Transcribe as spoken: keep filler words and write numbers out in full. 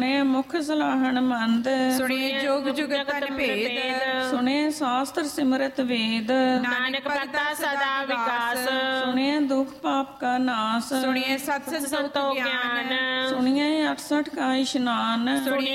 ਸੁਣੇ ਮੁਖ ਸਲਾਹਣ ਮੰਦ, ਸੁਣੇ ਜੋਗ ਜੁਗਤ ਤਨ ਭੇਦ, ਸੁਣੇ ਸ਼ਾਸਤਰ ਸਿਮਰਤ ਵੇਦ, ਨਾਨਕ ਭਗਤਾ ਸਦਾ ਵਿਕਾਸ, ਸੁਣੇ ਦੁਖ ਪਾਪ ਕਾ ਨਾਸ, ਸੁਣੀਏ ਸਤ ਸੰਤੋ ਗਿਆਨ, ਸੁਣੀਏ ਅਠਸਠ ਕਾ ਇਸ਼ਨਾਨ, ਸੁਣੀਏ